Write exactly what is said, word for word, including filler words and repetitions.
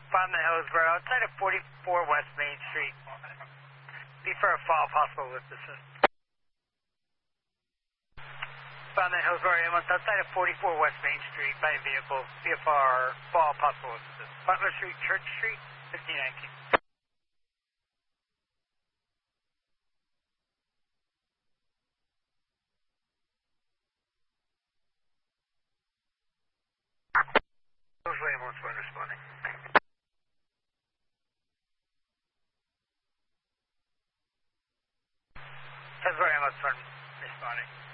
Five in Hillsborough, outside of forty-four West Main Street. Be for a fall, possible with this. Five in Hillsborough, ambulance outside of forty-four West Main Street by vehicle. B F R, fall, possible with this. Butler Street, Church Street, fifteen nineteen. Hillsborough ambulance one responding. Hillsborough ambulance one responding.